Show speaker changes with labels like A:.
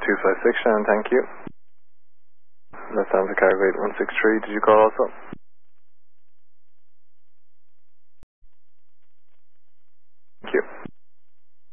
A: 256, Shannon, thank you. That's down to cargo 8163. Did you call also?